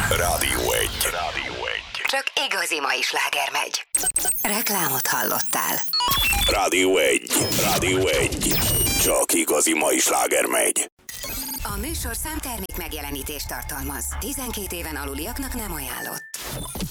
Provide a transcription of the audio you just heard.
Rádió 1. Csak igazi mai sláger megy. Reklámot hallottál. Rádió 1. Csak igazi mai sláger megy. A műsor számtermék megjelenítést tartalmaz. 12 éven aluliaknak nem ajánlott.